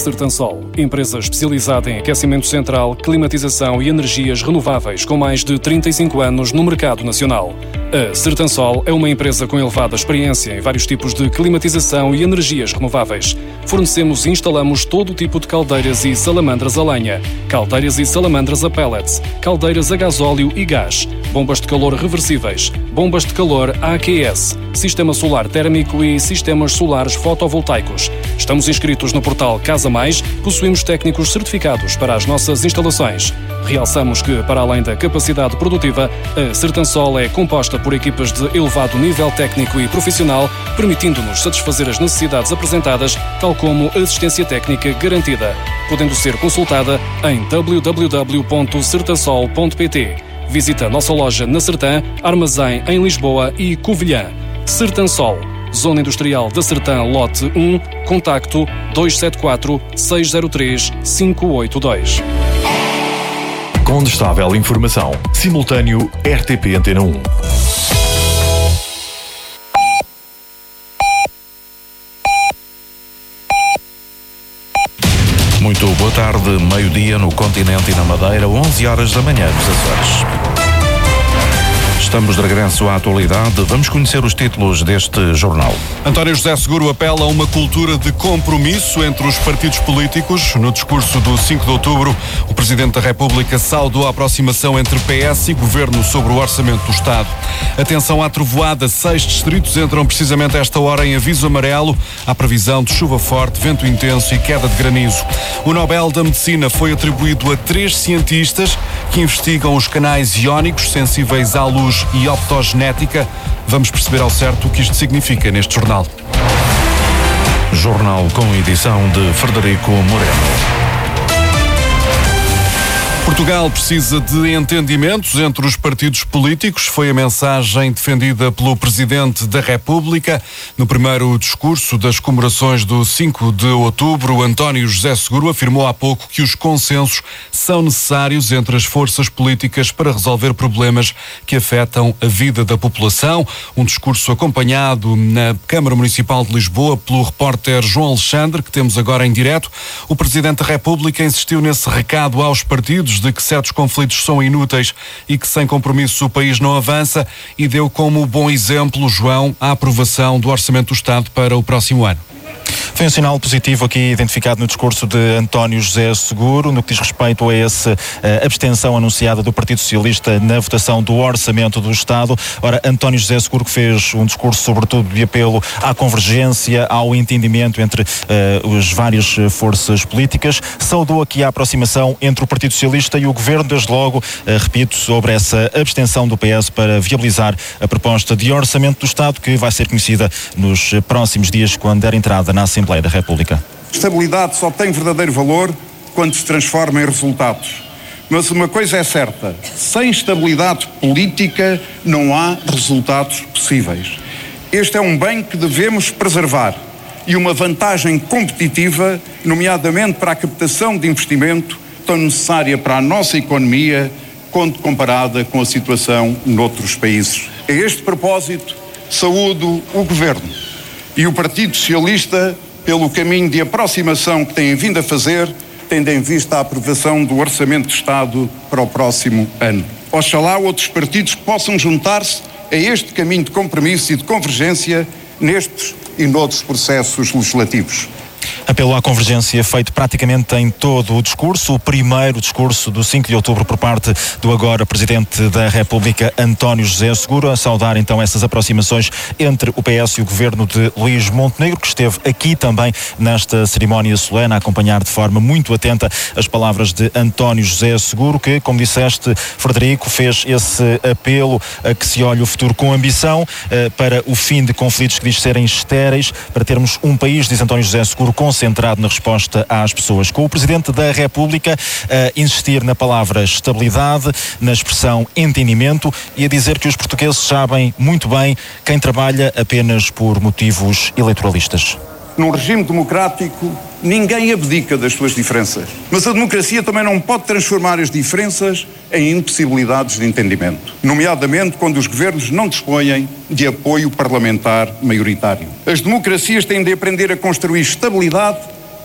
Sertansol, empresa especializada em aquecimento central, climatização e energias renováveis com mais de 35 anos no mercado nacional. A Sertansol é uma empresa com elevada experiência em vários tipos de climatização e energias renováveis. Fornecemos e instalamos todo o tipo de caldeiras e salamandras a lenha, caldeiras e salamandras a pellets, caldeiras a gasóleo e gás, bombas de calor reversíveis, bombas de calor AQS, sistema solar térmico e sistemas solares fotovoltaicos. Estamos inscritos no portal Casa Mais, possuímos técnicos certificados para as nossas instalações. Realçamos que, para além da capacidade produtiva, a Sertansol é composta por equipas de elevado nível técnico e profissional, permitindo-nos satisfazer as necessidades apresentadas, tal como assistência técnica garantida, podendo ser consultada em www.sertansol.pt. Visita a nossa loja na Sertã, armazém em Lisboa e Covilhã. Sertansol, Zona Industrial da Sertã, Lote 1, contacto 274 603 582. Condestável Informação. Simultâneo RTP Antena 1. Muito boa tarde, meio-dia no continente e na Madeira, 11 horas da manhã nos Açores. Estamos de regresso à atualidade. Vamos conhecer os títulos deste jornal. António José Seguro apela a uma cultura de compromisso entre os partidos políticos. No discurso do 5 de outubro, o Presidente da República saudou a aproximação entre PS e Governo sobre o orçamento do Estado. Atenção à trovoada. 6 distritos entram precisamente a esta hora em aviso amarelo. Há previsão de chuva forte, vento intenso e queda de granizo. O Nobel da Medicina foi atribuído a 3 cientistas que investigam os canais iónicos sensíveis à luz e optogenética. Vamos perceber ao certo o que isto significa neste jornal. Jornal com edição de Frederico Moreno. Portugal precisa de entendimentos entre os partidos políticos. Foi a mensagem defendida pelo Presidente da República. No primeiro discurso das comemorações do 5 de outubro, António José Seguro afirmou há pouco que os consensos são necessários entre as forças políticas para resolver problemas que afetam a vida da população. Um discurso acompanhado na Câmara Municipal de Lisboa pelo repórter João Alexandre, que temos agora em direto. O Presidente da República insistiu nesse recado aos partidos de que certos conflitos são inúteis e que sem compromisso o país não avança, e deu como bom exemplo, João, a aprovação do Orçamento do Estado para o próximo ano. Foi um sinal positivo aqui identificado no discurso de António José Seguro, no que diz respeito a essa abstenção anunciada do Partido Socialista na votação do Orçamento do Estado. Ora, António José Seguro, que fez um discurso sobretudo de apelo à convergência, ao entendimento entre as várias forças políticas, saudou aqui a aproximação entre o Partido Socialista e o Governo, desde logo, repito, sobre essa abstenção do PS para viabilizar a proposta de Orçamento do Estado, que vai ser conhecida nos próximos dias, quando der entrada na Assembleia da República. Estabilidade só tem verdadeiro valor quando se transforma em resultados. Mas uma coisa é certa: sem estabilidade política não há resultados possíveis. Este é um bem que devemos preservar e uma vantagem competitiva, nomeadamente para a captação de investimento, tão necessária para a nossa economia quando comparada com a situação noutros países. A este propósito, saúdo o Governo e o Partido Socialista pelo caminho de aproximação que têm vindo a fazer, tendo em vista a aprovação do Orçamento de Estado para o próximo ano. Oxalá outros partidos possam juntar-se a este caminho de compromisso e de convergência nestes e noutros processos legislativos. Apelo à convergência feito praticamente em todo o discurso, o primeiro discurso do 5 de outubro por parte do agora Presidente da República, António José Seguro, a saudar então essas aproximações entre o PS e o Governo de Luís Montenegro, que esteve aqui também nesta cerimónia solene a acompanhar de forma muito atenta as palavras de António José Seguro, que, como disseste, Frederico, fez esse apelo a que se olhe o futuro com ambição, para o fim de conflitos que diz serem estéreis, para termos um país, diz António José Seguro, concentrado na resposta às pessoas. Com o Presidente da República a insistir na palavra estabilidade, na expressão entendimento, e a dizer que os portugueses sabem muito bem quem trabalha apenas por motivos eleitoralistas. Num regime democrático, ninguém abdica das suas diferenças. Mas a democracia também não pode transformar as diferenças em impossibilidades de entendimento, nomeadamente quando os governos não dispõem de apoio parlamentar maioritário. As democracias têm de aprender a construir estabilidade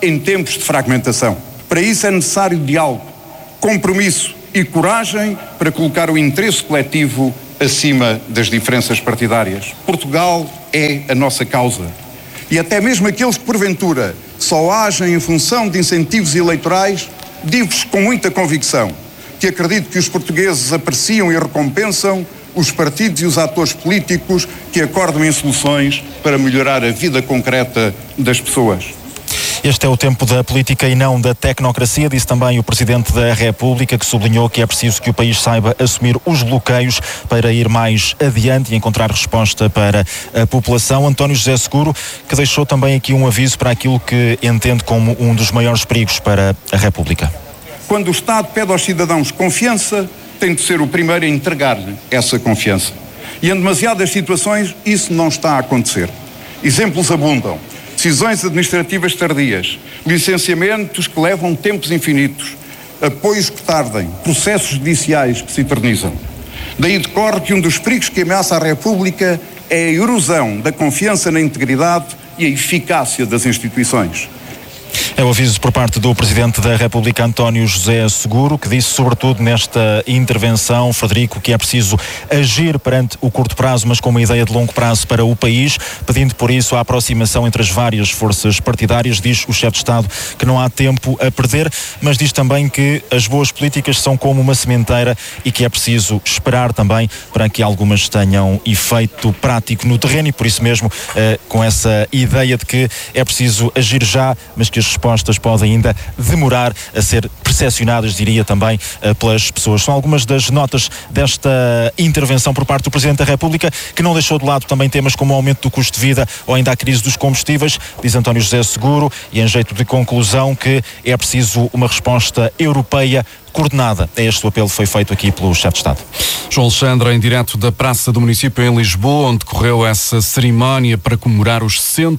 em tempos de fragmentação. Para isso é necessário diálogo, compromisso e coragem para colocar o interesse coletivo acima das diferenças partidárias. Portugal é a nossa causa. E até mesmo aqueles que, porventura, só agem em função de incentivos eleitorais, digo-vos com muita convicção que acredito que os portugueses apreciam e recompensam os partidos e os atores políticos que acordam em soluções para melhorar a vida concreta das pessoas. Este é o tempo da política e não da tecnocracia, disse também o Presidente da República, que sublinhou que é preciso que o país saiba assumir os bloqueios para ir mais adiante e encontrar resposta para a população. António José Seguro, que deixou também aqui um aviso para aquilo que entende como um dos maiores perigos para a República. Quando o Estado pede aos cidadãos confiança, tem de ser o primeiro a entregar-lhe essa confiança. E em demasiadas situações isso não está a acontecer. Exemplos abundam. Decisões administrativas tardias, licenciamentos que levam tempos infinitos, apoios que tardem, processos judiciais que se eternizam. Daí decorre que um dos perigos que ameaça a República é a erosão da confiança na integridade e a eficácia das instituições. É o aviso por parte do Presidente da República, António José Seguro, que disse, sobretudo nesta intervenção, Frederico, que é preciso agir perante o curto prazo, mas com uma ideia de longo prazo para o país, pedindo por isso a aproximação entre as várias forças partidárias. Diz o chefe de Estado que não há tempo a perder, mas diz também que as boas políticas são como uma sementeira e que é preciso esperar também para que algumas tenham efeito prático no terreno, e por isso mesmo com essa ideia de que é preciso agir já, mas que as respostas podem ainda demorar a ser percepcionadas, diria também, pelas pessoas. São algumas das notas desta intervenção por parte do Presidente da República, que não deixou de lado também temas como o aumento do custo de vida ou ainda a crise dos combustíveis. Diz António José Seguro, e em jeito de conclusão, que é preciso uma resposta europeia coordenada. Este apelo foi feito aqui pelo chefe de Estado. João Alexandre, em direto da Praça do Município em Lisboa, onde decorreu essa cerimónia para comemorar os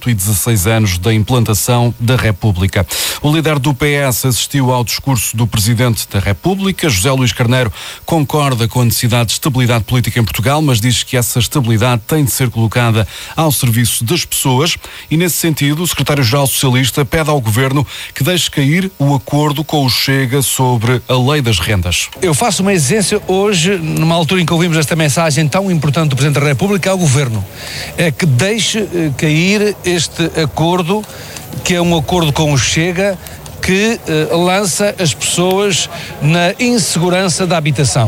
116 anos da implantação da República. O líder do PS assistiu ao discurso do Presidente da República. José Luís Carneiro concorda com a necessidade de estabilidade política em Portugal, mas diz que essa estabilidade tem de ser colocada ao serviço das pessoas e, nesse sentido, o secretário-geral socialista pede ao Governo que deixe cair o acordo com o Chega sobre a lei das rendas. Eu faço uma exigência hoje, numa altura em que ouvimos esta mensagem tão importante do Presidente da República ao Governo, é que deixe cair este acordo, que é um acordo com o Chega, que lança as pessoas na insegurança da habitação.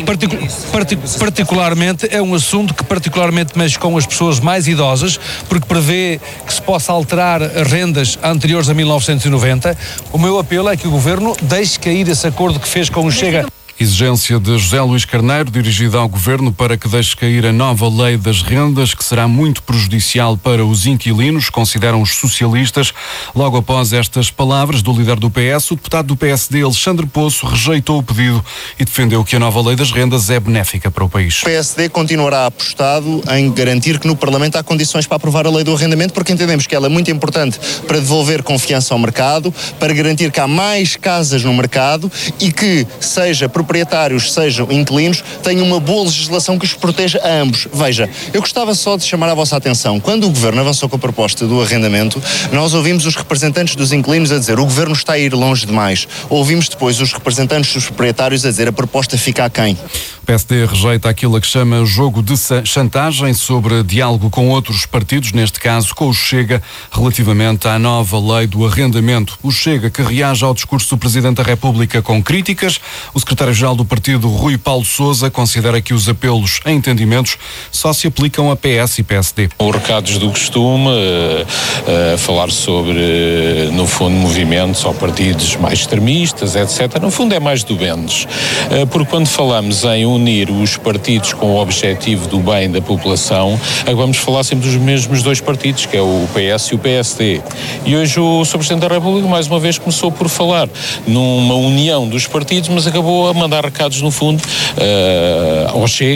Particularmente, é um assunto que particularmente mexe com as pessoas mais idosas, porque prevê que se possa alterar as rendas anteriores a 1990. O meu apelo é que o Governo deixe cair esse acordo que fez com o Chega. Exigência de José Luís Carneiro, dirigida ao Governo para que deixe cair a nova lei das rendas, que será muito prejudicial para os inquilinos, consideram os socialistas. Logo após estas palavras do líder do PS, o deputado do PSD, Alexandre Poço, rejeitou o pedido e defendeu que a nova lei das rendas é benéfica para o país. O PSD continuará apostado em garantir que no Parlamento há condições para aprovar a lei do arrendamento, porque entendemos que ela é muito importante para devolver confiança ao mercado, para garantir que há mais casas no mercado e que, seja proprietários, sejam inquilinos, tenham uma boa legislação que os proteja a ambos. Veja, eu gostava só de chamar a vossa atenção. Quando o Governo avançou com a proposta do arrendamento, nós ouvimos os representantes dos inquilinos a dizer o Governo está a ir longe demais. Ouvimos depois os representantes dos proprietários a dizer a proposta fica aquém. O PSD rejeita aquilo a que chama jogo de chantagem sobre diálogo com outros partidos, neste caso com o Chega, relativamente à nova lei do arrendamento. O Chega, que reage ao discurso do Presidente da República com críticas. O secretário-geral do partido, Rui Paulo Sousa, considera que os apelos a entendimentos só se aplicam a PS e PSD. Os recados do costume, falar sobre, no fundo, movimentos ou partidos mais extremistas, etc. No fundo é mais do Bendes. Porque quando falamos em unir os partidos com o objetivo do bem da população, vamos falar sempre dos mesmos dois partidos, que é o PS e o PSD. E hoje o Sr. Presidente da República, mais uma vez, começou por falar numa união dos partidos, mas acabou a mandar recados, no fundo, ao Chega.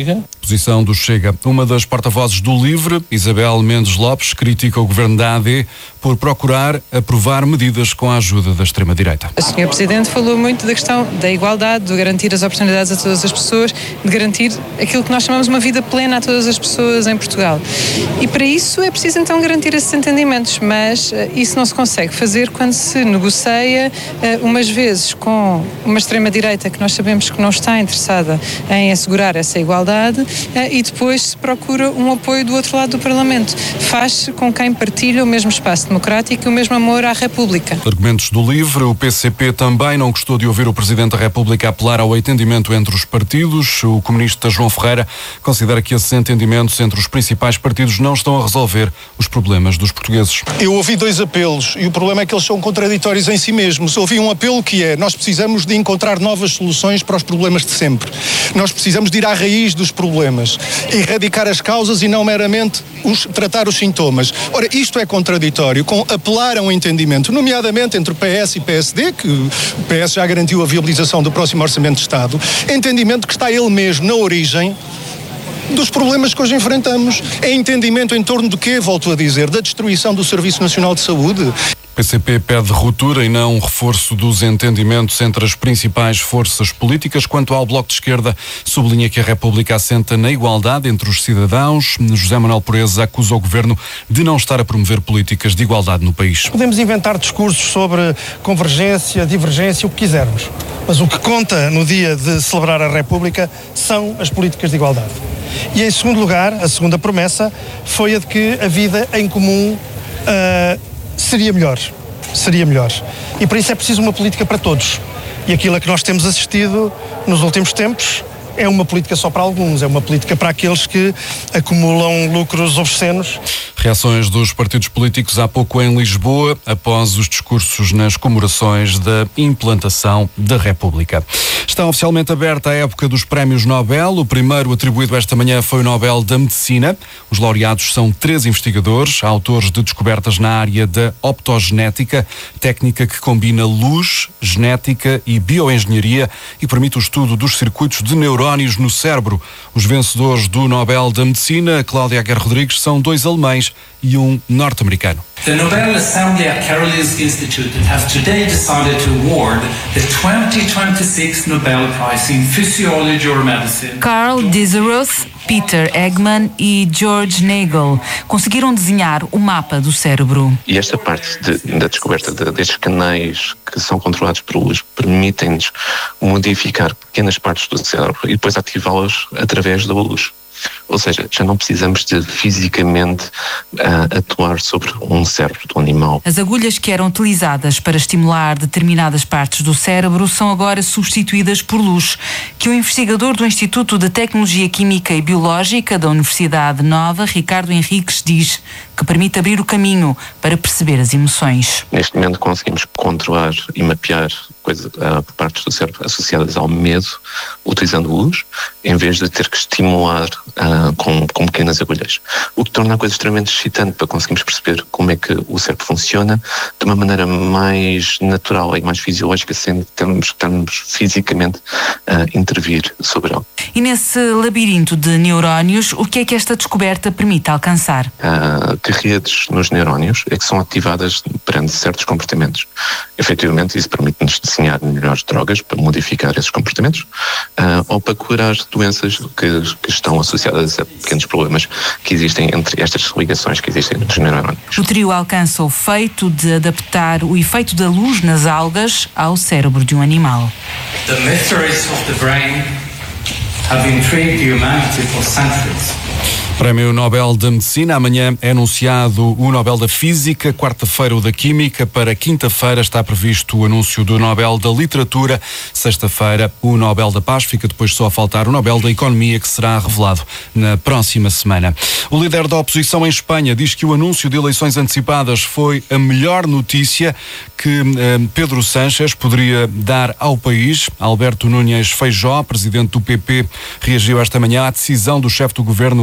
posição do Chega. Uma das porta-vozes do LIVRE, Isabel Mendes Lopes, critica o governo da AD por procurar aprovar medidas com a ajuda da extrema-direita. O Sr. Presidente falou muito da questão da igualdade, de garantir as oportunidades a todas as pessoas, de garantir aquilo que nós chamamos uma vida plena a todas as pessoas em Portugal. E para isso é preciso então garantir esses entendimentos, mas isso não se consegue fazer quando se negocia umas vezes com uma extrema-direita que nós sabemos que não está interessada em assegurar essa igualdade e depois se procura um apoio do outro lado do Parlamento. Faz-se com quem partilha o mesmo espaço democrático e o mesmo amor à República. Argumentos do LIVRE, o PCP também não gostou de ouvir o Presidente da República apelar ao entendimento entre os partidos. O comunista João Ferreira considera que esses entendimentos entre os principais partidos não estão a resolver os problemas dos portugueses. Eu ouvi 2 apelos e o problema é que eles são contraditórios em si mesmos. Ouvi um apelo que é: nós precisamos de encontrar novas soluções para os problemas de sempre. Nós precisamos de ir à raiz dos problemas, erradicar as causas e não meramente tratar os sintomas. Ora, isto é contraditório com apelar a um entendimento, nomeadamente entre o PS e PSD, que o PS já garantiu a viabilização do próximo Orçamento de Estado, entendimento que está ele mesmo na origem dos problemas que hoje enfrentamos. É entendimento em torno do quê, volto a dizer? Da destruição do Serviço Nacional de Saúde. O PCP pede ruptura e não um reforço dos entendimentos entre as principais forças políticas. Quanto ao Bloco de Esquerda, sublinha que a República assenta na igualdade entre os cidadãos. José Manuel Pureza acusa o Governo de não estar a promover políticas de igualdade no país. Podemos inventar discursos sobre convergência, divergência, o que quisermos. Mas o que conta no dia de celebrar a República são as políticas de igualdade. E em segundo lugar, a segunda promessa foi a de que a vida em comum seria melhor. E para isso é preciso uma política para todos. E aquilo a que nós temos assistido nos últimos tempos é uma política só para alguns, é uma política para aqueles que acumulam lucros obscenos. Reações dos partidos políticos há pouco em Lisboa, após os discursos nas comemorações da implantação da República. Está oficialmente aberta a época dos prémios Nobel. O primeiro atribuído esta manhã foi o Nobel da Medicina. Os laureados são 3 investigadores, autores de descobertas na área da optogenética, técnica que combina luz, genética e bioengenharia e permite o estudo dos circuitos de neurónios no cérebro. Os vencedores do Nobel da Medicina, Cláudia Aguirre Rodrigues, são 2 alemães e um norte-americano. The Nobel Assembly at Karolinska Institute has today decided to award the 2026 Nobel Prize in Physiology or Medicine. Carl Dieseroth, Peter Eggman e George Nagel conseguiram desenhar o mapa do cérebro. E esta parte da descoberta destes canais que são controlados por luz permitem-nos modificar pequenas partes do cérebro e depois ativá-las através da luz. Ou seja, já não precisamos de fisicamente atuar sobre um cérebro do animal. As agulhas que eram utilizadas para estimular determinadas partes do cérebro são agora substituídas por luz, que o investigador do Instituto de Tecnologia Química e Biológica da Universidade Nova, Ricardo Henriques, diz que permite abrir o caminho para perceber as emoções. Neste momento conseguimos controlar e mapear partes do cérebro associadas ao medo, utilizando luz, em vez de ter que estimular com pequenas agulhas. O que torna a coisa extremamente excitante para conseguirmos perceber como é que o cérebro funciona de uma maneira mais natural e mais fisiológica, sem termos fisicamente a intervir sobre ele. E nesse labirinto de neurónios, o que é que esta descoberta permite alcançar? Que redes nos neurónios é que são ativadas perante certos comportamentos. Efetivamente, isso permite-nos desenhar melhores drogas para modificar esses comportamentos ou para curar doenças que estão associadas a pequenos problemas que existem entre estas ligações que existem nos neurónios. O trio alcança o feito de adaptar o efeito da luz nas algas ao cérebro de um animal. The mysteries of the brain have intrigued humanity for centuries. Prémio Nobel da Medicina. Amanhã é anunciado o Nobel da Física, quarta-feira o da Química, para quinta-feira está previsto o anúncio do Nobel da Literatura, sexta-feira o Nobel da Paz, fica depois só a faltar o Nobel da Economia, que será revelado na próxima semana. O líder da oposição em Espanha diz que o anúncio de eleições antecipadas foi a melhor notícia que Pedro Sánchez poderia dar ao país. Alberto Núñez Feijóo, presidente do PP, reagiu esta manhã à decisão do chefe do governo de agendar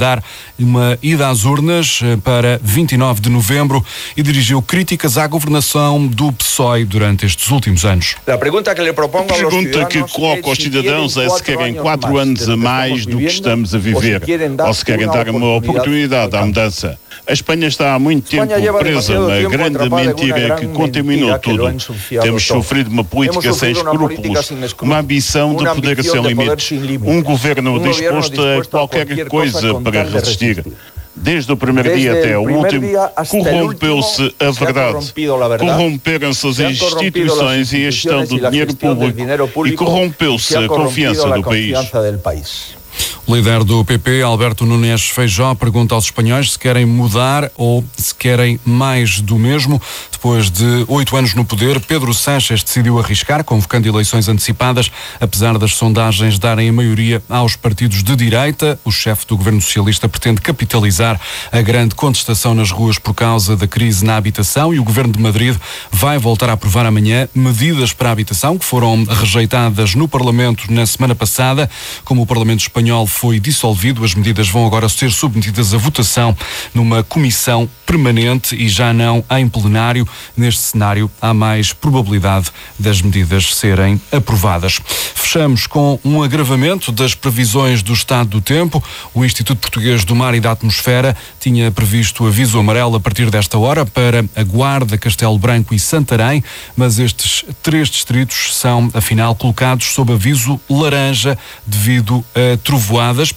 agendar uma ida às urnas para 29 de novembro e dirigiu críticas à governação do PSOE durante estes últimos anos. A pergunta que coloco aos cidadãos é se querem 4 anos a mais do que estamos a viver ou se querem dar uma oportunidade à mudança. A Espanha está há muito tempo presa na grande mentira que contaminou tudo. Temos sofrido uma política sem escrúpulos, uma ambição de poder sem limites, um governo disposto a qualquer coisa para resistir. Desde o primeiro dia até o último, corrompeu-se a verdade, corromperam-se as instituições e a gestão do dinheiro público e corrompeu-se a confiança do país. O líder do PP, Alberto Núñez Feijóo, pergunta aos espanhóis se querem mudar ou se querem mais do mesmo. Depois de 8 anos no poder, Pedro Sánchez decidiu arriscar, convocando eleições antecipadas, apesar das sondagens darem a maioria aos partidos de direita. O chefe do governo socialista pretende capitalizar a grande contestação nas ruas por causa da crise na habitação e o governo de Madrid vai voltar a aprovar amanhã medidas para a habitação que foram rejeitadas no Parlamento na semana passada. Como o Parlamento espanhol foi dissolvido, as medidas vão agora ser submetidas a votação numa comissão permanente e já não em plenário. Neste cenário, há mais probabilidade das medidas serem aprovadas. Fechamos com um agravamento das previsões do estado do tempo. O Instituto Português do Mar e da Atmosfera tinha previsto aviso amarelo a partir desta hora para a Guarda, Castelo Branco e Santarém, mas estes 3 distritos são, afinal, colocados sob aviso laranja devido a trovoadas.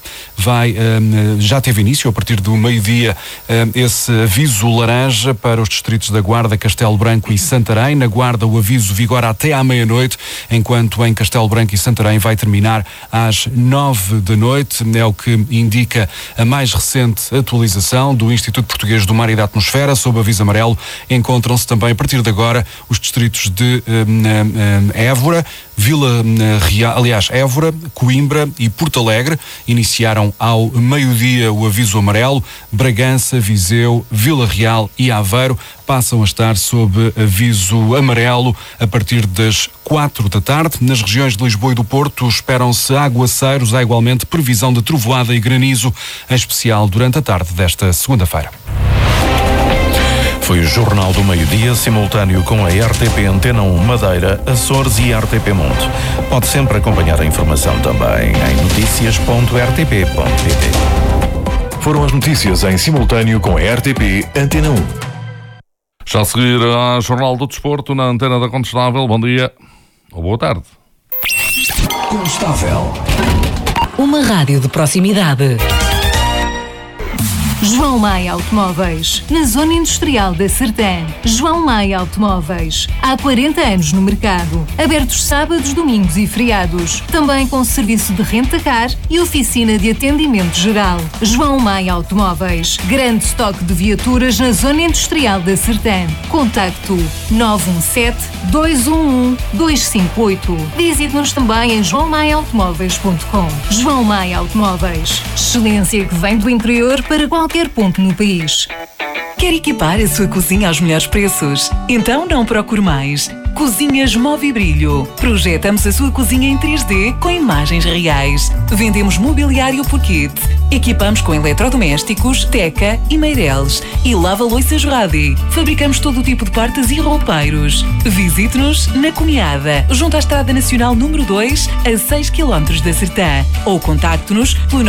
Já teve início, a partir do meio-dia, esse aviso laranja para os distritos da Guarda, Castelo Branco e Santarém. Na Guarda, o aviso vigora até à meia-noite, enquanto em Castelo Branco e Santarém vai terminar às 9 da noite. É o que indica a mais recente atualização do Instituto Português do Mar e da Atmosfera. Sob aviso amarelo encontram-se também, a partir de agora, os distritos de Évora, Évora, Coimbra e Porto Alegre. Iniciaram ao meio-dia o aviso amarelo. Bragança, Viseu, Vila Real e Aveiro passam a estar sob aviso amarelo a partir das 4 da tarde. Nas regiões de Lisboa e do Porto esperam-se aguaceiros. Há igualmente previsão de trovoada e granizo, em especial durante a tarde desta segunda-feira. Foi o Jornal do Meio-Dia, simultâneo com a RTP Antena 1 Madeira, Açores e RTP Monte. Pode sempre acompanhar a informação também em noticias.rtp.pt. Foram as notícias em simultâneo com a RTP Antena 1. Já a seguir ao Jornal do Desporto na Antena da Contestável. Bom dia ou boa tarde. Contestável. Uma rádio de proximidade. João Maia Automóveis, na Zona Industrial da Sertã. João Maia Automóveis, há 40 anos no mercado. Abertos sábados, domingos e feriados. Também com serviço de renta-car e oficina de atendimento geral. João Maia Automóveis, grande estoque de viaturas na Zona Industrial da Sertã. Contacto 917-211-258. Visite-nos também em joaomaiaautomóveis.com. João Maia Automóveis, excelência que vem do interior para qualquer ponto no país. Quer equipar a sua cozinha aos melhores preços? Então não procure mais. Cozinhas Movibrilho. Projetamos a sua cozinha em 3D com imagens reais. Vendemos mobiliário por kit. Equipamos com eletrodomésticos, teca e meireles. E lava-louças Radi. Fabricamos todo o tipo de portas e roupeiros. Visite-nos na Cunhada, junto à Estrada Nacional número 2, a 6 km da Sertã. Ou contacte-nos pelo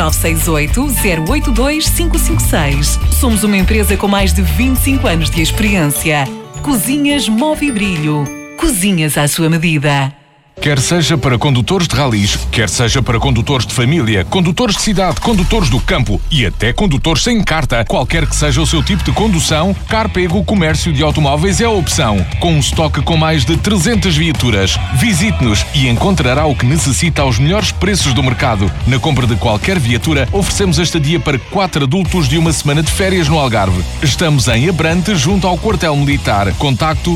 968-082-556. Somos uma empresa com mais de 25 anos de experiência. Cozinhas Movibrilho. Cozinhas à sua medida. Quer seja para condutores de ralis, quer seja para condutores de família, condutores de cidade, condutores do campo e até condutores sem carta, qualquer que seja o seu tipo de condução, Carpego Comércio de Automóveis é a opção. Com um estoque com mais de 300 viaturas. Visite-nos e encontrará o que necessita aos melhores preços do mercado. Na compra de qualquer viatura, oferecemos a estadia para 4 adultos de uma semana de férias no Algarve. Estamos em Abrante, junto ao quartel militar. Contacto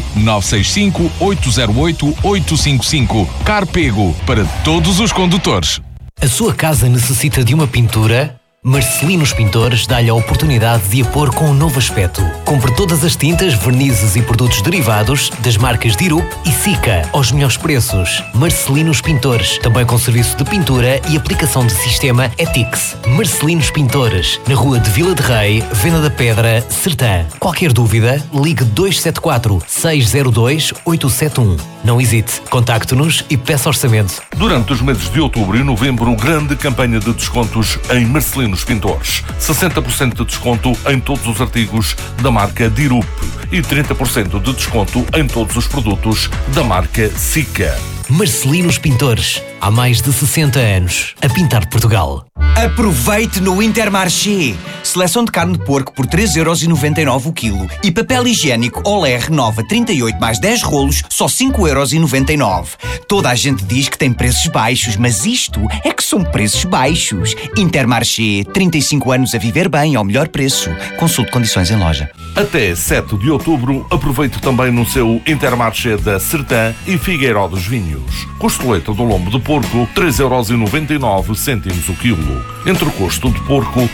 965-808-855. Carpego, para todos os condutores. A sua casa necessita de uma pintura? Marcelinos Pintores dá-lhe a oportunidade de a pôr com um novo aspecto. Compre todas as tintas, vernizes e produtos derivados das marcas Dirup e Sika aos melhores preços. Marcelinos Pintores, também com serviço de pintura e aplicação de sistema Etix. Marcelinos Pintores, na rua de Vila de Rei, Venda da Pedra, Sertã. Qualquer dúvida, ligue 274 602 871. Não hesite, contacte-nos e peça orçamento. Durante os meses de outubro e novembro, grande campanha de descontos em Marcelinos Pintores. 60% de desconto em todos os artigos da marca Dirup e 30% de desconto em todos os produtos da marca Sika. Marcelinos Pintores, há mais de 60 anos, a pintar Portugal. Aproveite no Intermarché. Seleção de carne de porco por 3,99€ o quilo e papel higiênico Olé Renova 38 mais 10 rolos, só 5,99€. Toda a gente diz que tem preços baixos, mas isto é que são preços baixos. Intermarché, 35 anos a viver bem ao melhor preço. Consulte condições em loja. Até 7 de outubro, aproveite também no seu Intermarché da Sertã e Figueiró dos Vinhos. Costeleta do lombo de porco, 3,99€ o quilo. Entrecosto de porco,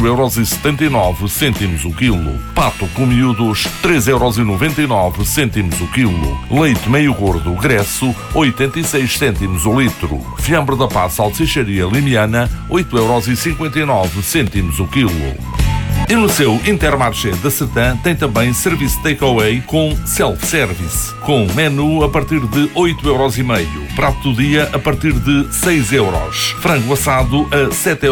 4,79€ o quilo. Pato com miúdos, 3,99€ o quilo. Leite meio gordo Gresso, 86 cêntimos o litro. Fiambre da Paz Salsicharia Limiana, 8,59€ o quilo. E no seu Intermarché da Sertã tem também serviço takeaway com self-service, com menu a partir de 8,5€, prato do dia a partir de 6€, frango assado a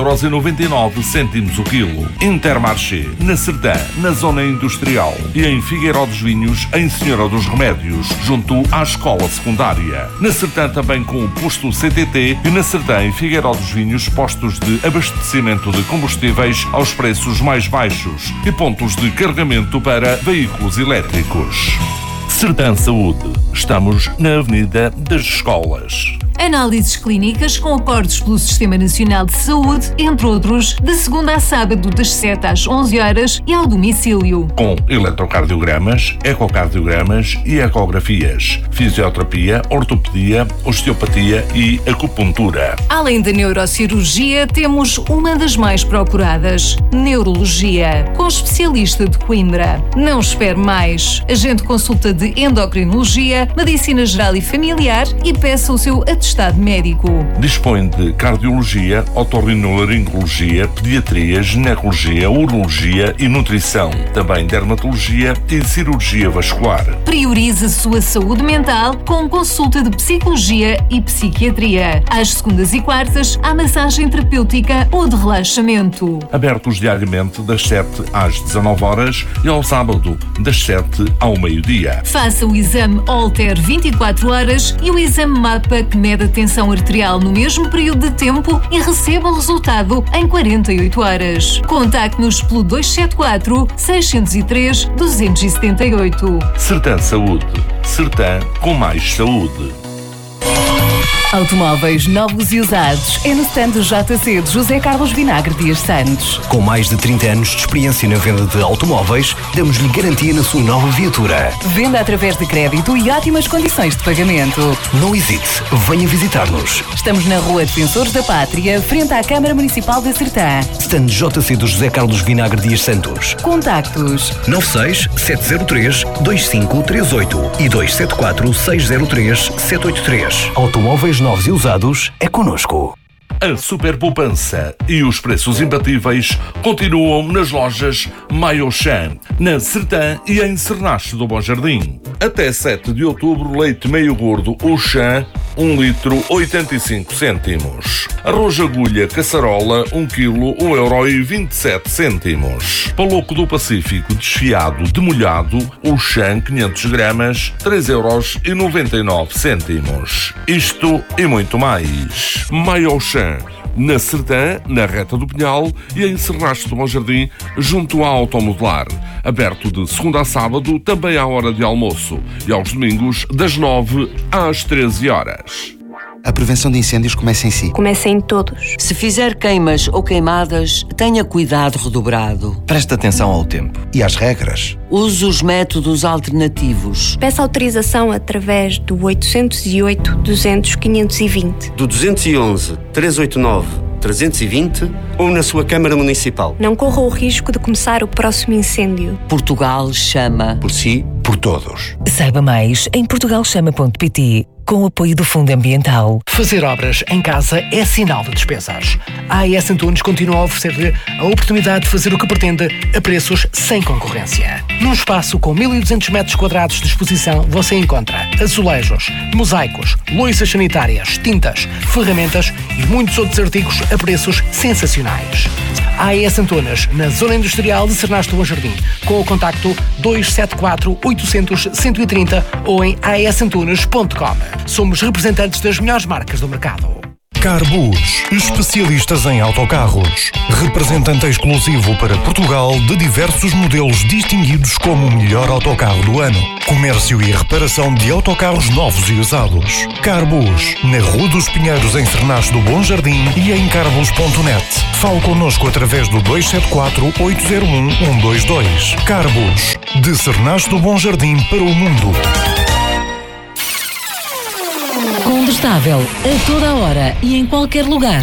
7,99€ o quilo. Intermarché, na Sertã, na zona industrial e em Figueiró dos Vinhos, em Senhora dos Remédios, junto à escola secundária. Na Sertã também com o posto CTT e na Sertã e Figueiró dos Vinhos, postos de abastecimento de combustíveis aos preços mais baixos e pontos de carregamento para veículos elétricos. Sertã Saúde. Estamos na Avenida das Escolas. Análises clínicas com acordos pelo Sistema Nacional de Saúde, entre outros, de segunda a sábado das 7 às 11 horas e ao domicílio. Com eletrocardiogramas, ecocardiogramas e ecografias, fisioterapia, ortopedia, osteopatia e acupuntura. Além da neurocirurgia, temos uma das mais procuradas, neurologia, com especialista de Coimbra. Não espere mais. Agende consulta de endocrinologia, medicina geral e familiar e peça o seu atestado médico. Dispõe de cardiologia, otorrinolaringologia, pediatria, ginecologia, urologia e nutrição. Também dermatologia e cirurgia vascular. Priorize a sua saúde mental com consulta de psicologia e psiquiatria. Às segundas e quartas, há massagem terapêutica ou de relaxamento. Abertos diariamente das 7 às 19 horas e ao sábado das 7 ao meio-dia. Faça o exame Holter 24 horas e o exame MAPA que mede a tensão arterial no mesmo período de tempo e receba o resultado em 48 horas. Contacte-nos pelo 274 603 278. Sertã Saúde. Sertã com mais saúde. Automóveis novos e usados é no stand do JC de José Carlos Vinagre Dias Santos. Com mais de 30 anos de experiência na venda de automóveis, damos-lhe garantia na sua nova viatura. Venda através de crédito e ótimas condições de pagamento. Não hesite, venha visitar-nos. Estamos na Rua Defensores da Pátria, frente à Câmara Municipal da Sertã. Stand JC do José Carlos Vinagre Dias Santos. Contactos 96 703 2538 e 274 603 783. Automóveis novos e usados é connosco. A super poupança e os preços imbatíveis continuam nas lojas Maiochan, na Sertã e em Cernache do Bom Jardim. Até 7 de outubro, leite meio gordo Auchan, 1 litro 85 cêntimos. Arroz agulha caçarola, 1 kg, 1,27€. Paloco do Pacífico desfiado demolhado, Auchan 500 gramas, 3,99€. Isto e muito mais. Maiochan, na Sertã, na Reta do Pinhal e em Cernache do Bom Jardim, junto à Automodelar. Aberto de segunda a sábado, também à hora de almoço e aos domingos, das 9 às 13 horas. A prevenção de incêndios começa em si. Começa em todos. Se fizer queimas ou queimadas, tenha cuidado redobrado. Preste atenção ao tempo e às regras. Use os métodos alternativos. Peça autorização através do 808 200 520. Do 211 389 320 ou na sua Câmara Municipal. Não corra o risco de começar o próximo incêndio. Portugal chama. Por si, por todos. Saiba mais em portugalchama.pt, com o apoio do Fundo Ambiental. Fazer obras em casa é sinal de despesas. A AES Antunes continua a oferecer-lhe a oportunidade de fazer o que pretende a preços sem concorrência. Num espaço com 1.200 metros quadrados de exposição, você encontra azulejos, mosaicos, louças sanitárias, tintas, ferramentas e muitos outros artigos a preços sensacionais. A AES Antunes, na Zona Industrial de Cernasto do Bom Jardim, com o contacto 274 800 130 ou em aesantunes.com. Somos representantes das melhores marcas do mercado. Carbus, especialistas em autocarros. Representante exclusivo para Portugal de diversos modelos distinguidos como o melhor autocarro do ano. Comércio e reparação de autocarros novos e usados. Carbus, na Rua dos Pinheiros, em Cernasto do Bom Jardim e em carbus.net. Fale connosco através do 274-801-122. Carbus, de Cernasto do Bom Jardim para o mundo. Condestável, a toda a hora e em qualquer lugar.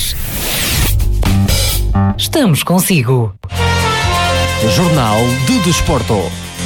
Estamos consigo. Jornal de Desporto.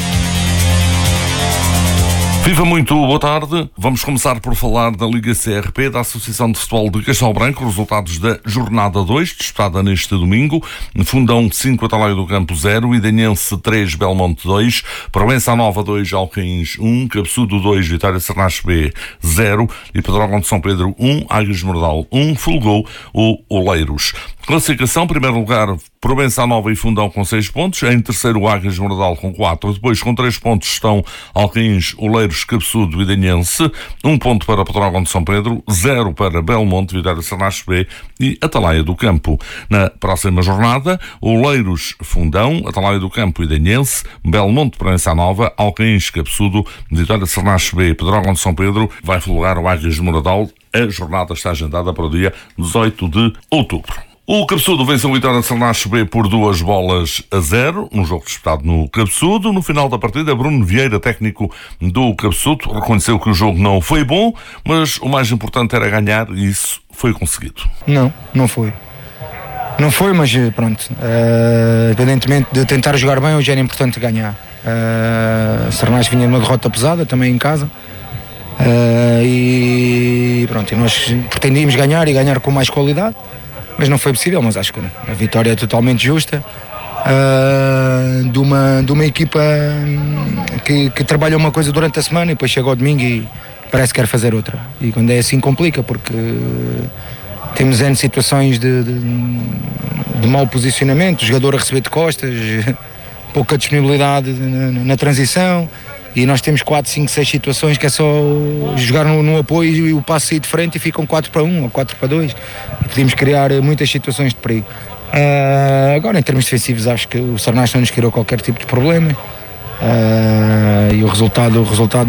Viva muito, boa tarde. Vamos começar por falar da Liga CRP, da Associação de Futebol de Castelo Branco, resultados da jornada 2, disputada neste domingo. Fundão 5, Atalaia do Campo 0, Idenense 3, Belmonte 2, Provença Nova 2, Alcaíns 1, Cabeçudo 2, Vitória Cernache B 0 e Pedrógão de São Pedro 1, Águias de Mordal 1, folgou o Oleiros. Classificação, primeiro lugar, Provença Nova e Fundão com 6 pontos, em terceiro Águias de Mordal com 4, depois com 3 pontos estão Alcaíns, Oleiros, Cabeçudo e Idenense, 1 ponto para Pedrógão de São Pedro, 0 para Belmonte, Vitória Cernache B e Atalaia do Campo. Na próxima jornada, Oleiros, Fundão, Atalaia do Campo e Idenense, Belmonte, Provença Nova, Alcaíns, Cabeçudo, Vitória Cernache B e Pedrógão de São Pedro, vai folgar o Águias de Mordal. A jornada está agendada para o dia 18 de outubro. O Cabeçudo venceu o Vitória de Cernache B por 2-0, num jogo disputado no Cabeçudo. No final da partida, Bruno Vieira, técnico do Cabeçudo, reconheceu que o jogo não foi bom, mas o mais importante era ganhar e isso foi conseguido. Não foi. Não foi, mas pronto. Independentemente de tentar jogar bem, hoje era importante ganhar. Cernache vinha numa derrota pesada, também em casa. E pronto, e nós pretendíamos ganhar e ganhar com mais qualidade. Mas não foi possível, mas acho que a vitória é totalmente justa de uma equipa que trabalha uma coisa durante a semana e depois chega ao domingo e parece que quer fazer outra. E quando é assim complica, porque temos N situações de mau posicionamento, o jogador a receber de costas, pouca disponibilidade na transição. E nós temos 4, 5, 6 situações que é só jogar no apoio e o passo sair de frente e ficam 4-1 ou 4-2. E podemos criar muitas situações de perigo. Agora, em termos defensivos, acho que o Cernache não nos criou qualquer tipo de problema. E o resultado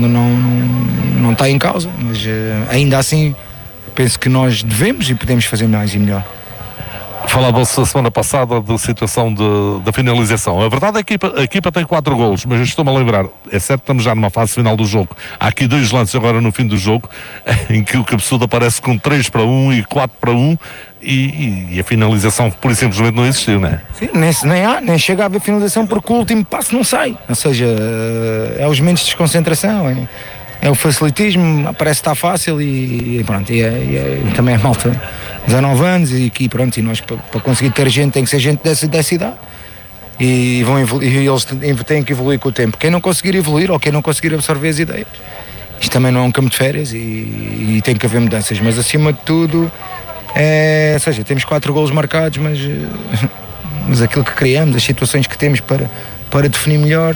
não está em causa, mas ainda assim penso que nós devemos e podemos fazer mais e melhor. Falava-se a semana passada da situação da finalização. A verdade é que a equipa tem 4 golos, mas eu estou-me a lembrar, é certo que estamos já numa fase final do jogo. Há aqui 2 lances agora no fim do jogo, em que o Cabeçudo aparece com 3-1 e 4-1 e a finalização por simplesmente não existiu, não é? Sim, nem chega a haver finalização porque o último passo não sai. Ou seja, é os momentos de desconcentração, é o facilitismo, parece que está fácil e pronto, e também é malta 19 anos e aqui pronto, e nós para conseguir ter gente tem que ser gente dessa idade e eles têm que evoluir com o tempo. Quem não conseguir evoluir ou quem não conseguir absorver as ideias, isto também não é um campo de férias e tem que haver mudanças, mas acima de tudo ou seja, temos 4 golos marcados, mas aquilo que criamos, as situações que temos para definir melhor,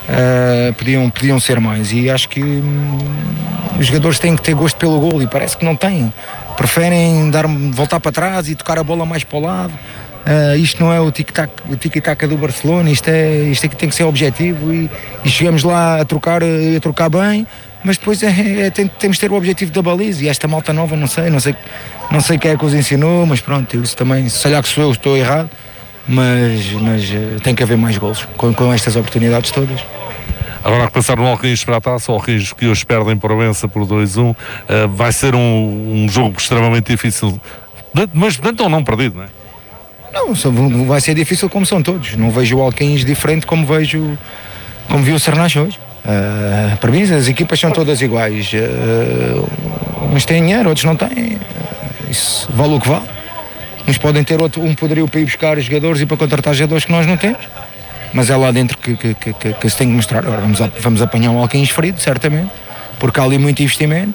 podiam ser mais, e acho que os jogadores têm que ter gosto pelo golo e parece que não têm, preferem voltar para trás e tocar a bola mais para o lado. Isto não é o tic-tac do Barcelona, isto aqui tem que ser objetivo e chegamos lá a trocar bem, mas depois temos de ter o objetivo da baliza, e esta malta nova não sei quem é que os ensinou, mas pronto, isso também, se calhar que sou eu, estou errado, mas tem que haver mais golos com estas oportunidades todas. Agora, a pensar no Alcaíns para a taça, o Alcaíns que hoje perdem Provença por 2-1, vai ser um jogo extremamente difícil Mas portanto é um não perdido, não é? Não, vai ser difícil como são todos. Não vejo o Alcaíns diferente como vi o Sernache hoje. Para mim as equipas são todas iguais. Uns têm dinheiro, outros não têm. Isso vale o que vale. Uns podem ter um poderio para ir buscar jogadores e para contratar jogadores que nós não temos. Mas é lá dentro que se tem que mostrar. Agora vamos apanhar um Alcaíns ferido, certamente, porque há ali muito investimento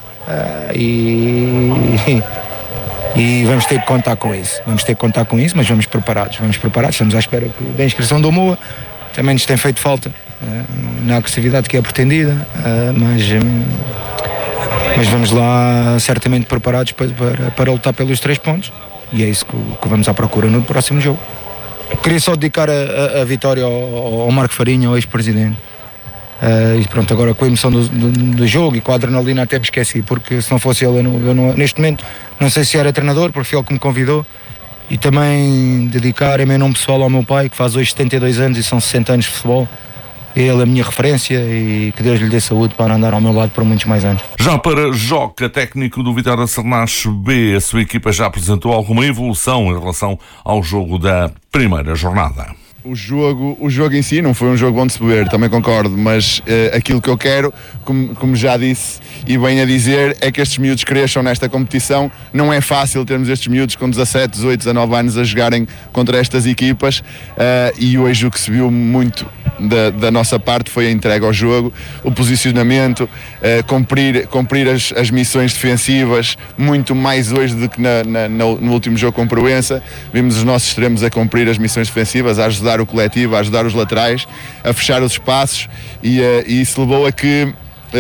e vamos ter que contar com isso. Mas vamos preparados. Estamos à espera da inscrição do Moa. Também nos tem feito falta na agressividade que é pretendida, mas vamos lá certamente preparados para lutar pelos 3 pontos, e é isso que vamos à procura no próximo jogo. Queria só dedicar a vitória ao Marco Farinha, ao ex-presidente, e pronto, agora com a emoção do jogo e com a adrenalina até me esqueci, porque se não fosse ele eu não, neste momento não sei se era treinador, porque foi ele que me convidou. E também dedicar em meu nome pessoal ao meu pai, que faz hoje 72 anos e são 60 anos de futebol. Ele é a minha referência e que Deus lhe dê saúde para andar ao meu lado por muitos mais anos. Já para Joca, técnico do Vitória Sernache B, a sua equipa já apresentou alguma evolução em relação ao jogo da primeira jornada. O jogo em si não foi um jogo bom de se ver, também concordo, mas aquilo que eu quero, como já disse e bem a dizer, é que estes miúdos cresçam nesta competição. Não é fácil termos estes miúdos com 17, 18, 19 anos a jogarem contra estas equipas, e hoje o que se viu muito da nossa parte foi a entrega ao jogo, o posicionamento, cumprir as missões defensivas, muito mais hoje do que no último jogo com Proença. Vimos os nossos extremos a cumprir as missões defensivas, a ajudar o coletivo, a ajudar os laterais, a fechar os espaços, e isso levou a que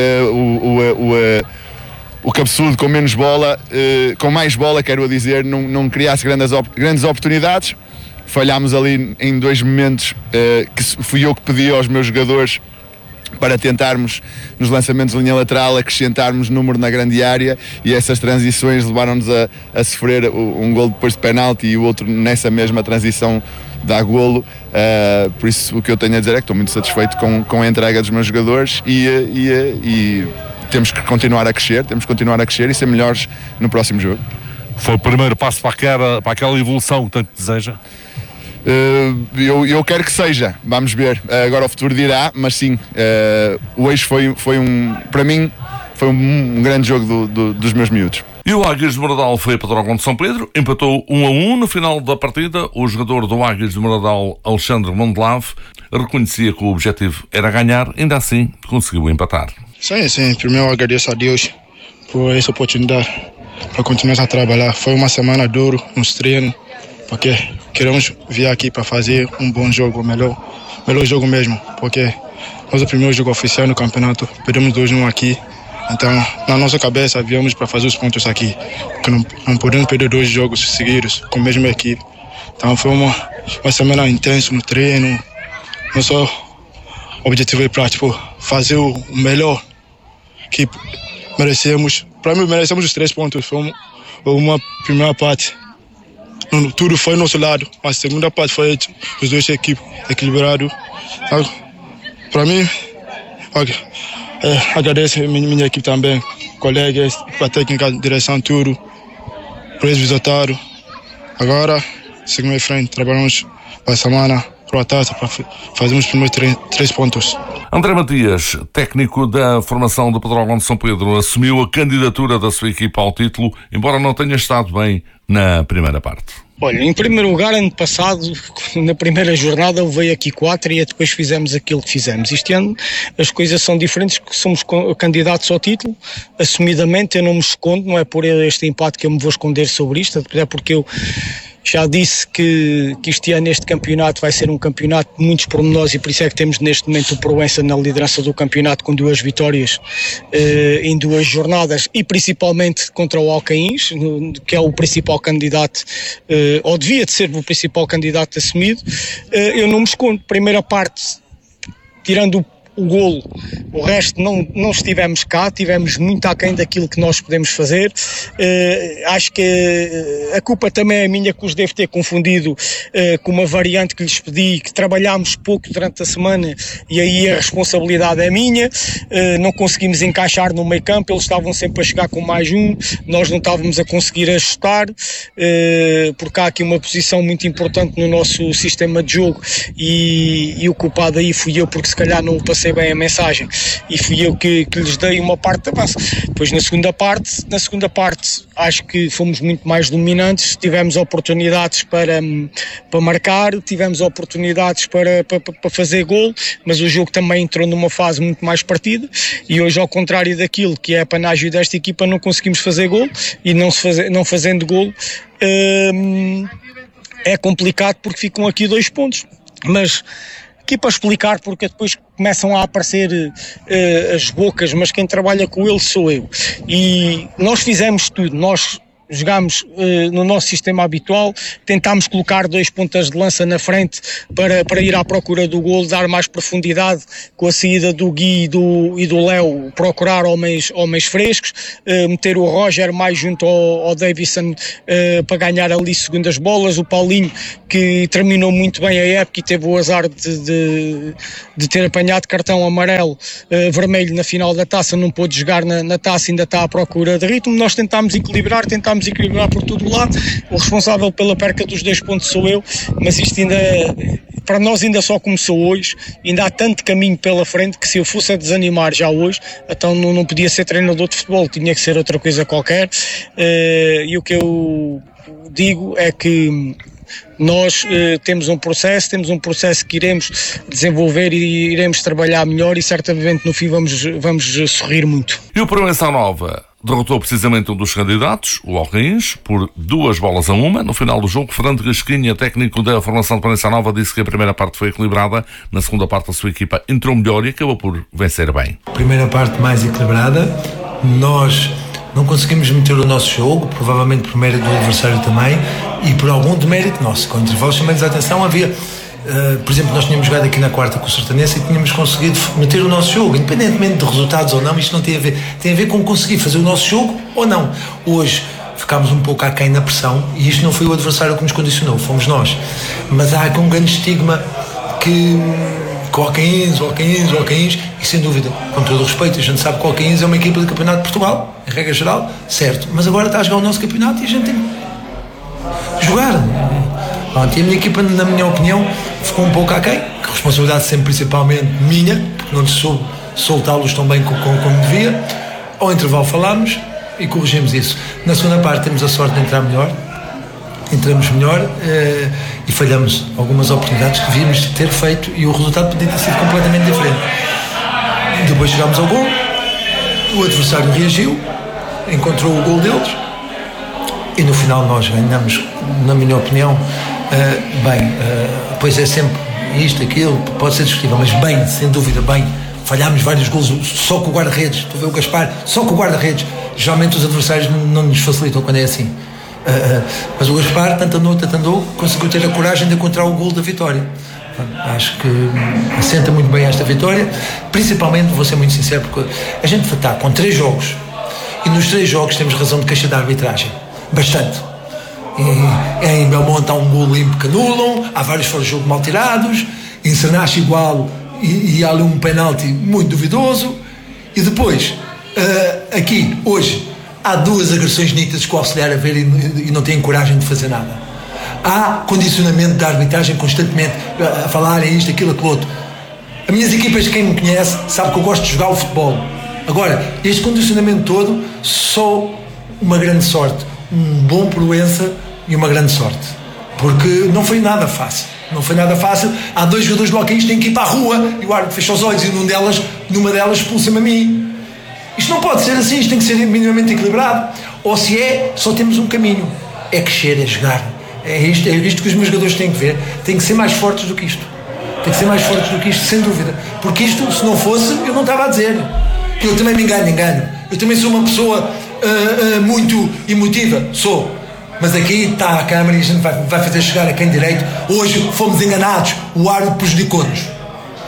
o cabeçudo com menos bola, com mais bola, quero dizer, não criasse grandes oportunidades. Falhámos ali em 2 momentos, que fui eu que pedi aos meus jogadores para tentarmos, nos lançamentos de linha lateral, acrescentarmos número na grande área, e essas transições levaram-nos a sofrer um golo depois de penalti e o outro nessa mesma transição dá golo. Por isso o que eu tenho a dizer é que estou muito satisfeito com a entrega dos meus jogadores e temos que continuar a crescer e ser melhores no próximo jogo. Foi o primeiro passo para aquela evolução que tanto deseja? Eu quero que seja, vamos ver, agora o futuro dirá, mas sim, hoje para mim foi um grande jogo dos meus miúdos. E o Águias de Moradal foi a Pedrógão de São Pedro, empatou 1-1 no final da partida. O jogador do Águias de Moradal, Alexandre Mondelave, reconhecia que o objetivo era ganhar, ainda assim conseguiu empatar. Sim, primeiro agradeço a Deus por essa oportunidade para continuar a trabalhar. Foi uma semana dura nos treinos, porque queremos vir aqui para fazer um bom jogo, o melhor jogo mesmo, porque nosso primeiro jogo oficial no campeonato, perdemos 2-1 aqui. Então, na nossa cabeça, viemos para fazer os pontos aqui, porque não podemos perder 2 jogos seguidos com a mesma equipe. Então, foi uma semana intensa no treino. Nosso objetivo é para fazer o melhor que merecemos. Para mim, merecemos os 3 pontos. Foi uma primeira parte, tudo foi nosso lado, mas a segunda parte foi os 2 equipes equilibrados. Para mim, agradeço a minha equipe também, colegas, a técnica, a direção, tudo, por esse resultado. Agora, seguimos em frente, trabalhamos para a semana, para a taça, para fazermos os primeiros 3 pontos. André Matias, técnico da formação do Pedrógão de São Pedro, assumiu a candidatura da sua equipa ao título, embora não tenha estado bem na primeira parte. Olha, em primeiro lugar, ano passado, na primeira jornada, veio aqui 4 e depois fizemos aquilo que fizemos. Este ano as coisas são diferentes, que somos candidatos ao título, assumidamente. Eu não me escondo, não é por este empate que eu me vou esconder sobre isto, até porque eu já disse que este ano este campeonato vai ser um campeonato de muitos pormenores, e por isso é que temos neste momento o Proença na liderança do campeonato com 2 vitórias em 2 jornadas, e principalmente contra o Alcaíns, que é o principal candidato, ou devia de ser o principal candidato assumido. Eu não me escondo. Primeira parte, tirando o golo. O resto não estivemos cá, tivemos muito aquém daquilo que nós podemos fazer. Acho que a culpa também é minha, que os devo ter confundido com uma variante que lhes pedi, que trabalhámos pouco durante a semana, e aí a responsabilidade é minha. Não conseguimos encaixar no meio campo, eles estavam sempre a chegar com mais um, nós não estávamos a conseguir ajustar, porque há aqui uma posição muito importante no nosso sistema de jogo, e o culpado aí fui eu, porque se calhar não passei bem a mensagem, e fui eu que lhes dei uma parte da base. Depois na segunda parte acho que fomos muito mais dominantes, tivemos oportunidades para marcar, tivemos oportunidades para fazer gol, mas o jogo também entrou numa fase muito mais partida, e hoje, ao contrário daquilo que é a panágio desta equipa, não conseguimos fazer gol, e não fazendo gol é complicado, porque ficam aqui 2 pontos. Mas aqui para explicar, porque depois começam a aparecer as bocas, mas quem trabalha com ele sou eu, e nós fizemos tudo, nós jogámos no nosso sistema habitual, tentámos colocar 2 pontas de lança na frente para ir à procura do golo, dar mais profundidade com a saída do Gui e do Léo, procurar homens frescos, meter o Roger mais junto ao Davison para ganhar ali segundas bolas, o Paulinho, que terminou muito bem a época e teve o azar de ter apanhado cartão amarelo, vermelho na final da taça, não pôde jogar na taça, ainda está à procura de ritmo. Nós tentámos equilibrar por todo o lado. O responsável pela perca dos 2 pontos sou eu, mas isto ainda, para nós, ainda só começou hoje, ainda há tanto caminho pela frente, que se eu fosse a desanimar já hoje, então não podia ser treinador de futebol, tinha que ser outra coisa qualquer. E o que eu digo é que nós temos um processo que iremos desenvolver e iremos trabalhar melhor, e certamente no fim vamos sorrir muito. E o Proença Nova derrotou precisamente um dos candidatos, o Alcaíns, por 2-1. No final do jogo, Fernando Gasquinha, técnico da formação de Proença Nova, disse que a primeira parte foi equilibrada, na segunda parte a sua equipa entrou melhor e acabou por vencer bem. Primeira parte mais equilibrada, nós não conseguimos meter o nosso jogo, provavelmente por mérito do adversário também, e por algum demérito nosso. Com intervalos chamamos a atenção, havia, por exemplo, nós tínhamos jogado aqui na quarta com o Sertanense e tínhamos conseguido meter o nosso jogo, independentemente de resultados ou não. Isto não tem a ver com conseguir fazer o nosso jogo ou não. Hoje ficámos um pouco aquém na pressão, e isto não foi o adversário que nos condicionou, fomos nós. Mas há aqui um grande estigma que com o Alcaíns, e sem dúvida, com todo o respeito, a gente sabe que o Alcaíns é uma equipa do Campeonato de Portugal, em regra geral, certo, mas agora está a jogar o nosso campeonato e a gente tem que jogar. Pronto, e a minha equipa, na minha opinião, ficou um pouco aquém, que a responsabilidade sempre principalmente minha, porque não soube soltá-los tão bem como devia. Ao intervalo falámos e corrigimos isso. Na segunda parte temos a sorte de entramos melhor e falhamos algumas oportunidades que devíamos ter feito, e o resultado podia ter sido completamente diferente. Depois chegámos ao gol, o adversário reagiu, encontrou o gol deles, e no final nós ganhamos, na minha opinião, pois é sempre isto, aquilo, pode ser discutível, mas bem, sem dúvida bem. Falhámos vários golos só com o guarda-redes. Estou a ver o Gaspar, só com o guarda-redes. Geralmente os adversários não nos facilitam quando é assim. Mas o Gaspar, tanto andou, conseguiu ter a coragem de encontrar o golo da vitória. Acho que assenta muito bem esta vitória. Principalmente, vou ser muito sincero, porque a gente está com 3 jogos, e nos 3 jogos temos razão de queixa da arbitragem. Bastante. Em Belmonte há um golo limpo que anulam, há vários fora de jogo mal tirados, em Sernache igual, e há ali um penalti muito duvidoso. E depois, aqui, hoje, há 2 agressões nítidas com o auxiliar a ver e não têm coragem de fazer nada. Há condicionamento da arbitragem constantemente a falarem isto, aquilo, aquilo outro. As minhas equipas, quem me conhece, sabe que eu gosto de jogar o futebol. Agora, este condicionamento todo, só uma grande sorte, um bom Proença e uma grande sorte, porque não foi nada fácil. Há 2 jogadores do Alcaíns que têm que ir para a rua, e o árbitro fecha os olhos, e numa delas expulsa-me a mim. Isto não pode ser assim, isto tem que ser minimamente equilibrado. Ou se só temos um caminho, é crescer, é jogar. É isto que os meus jogadores têm que ver. Têm que ser mais fortes do que isto. Sem dúvida. Porque isto, se não fosse, eu não estava a dizer. Eu também me engano. Eu também sou uma pessoa muito emotiva, sou. Mas aqui está a câmara e a gente vai fazer chegar a quem direito. Hoje fomos enganados, o árbitro prejudicou-nos.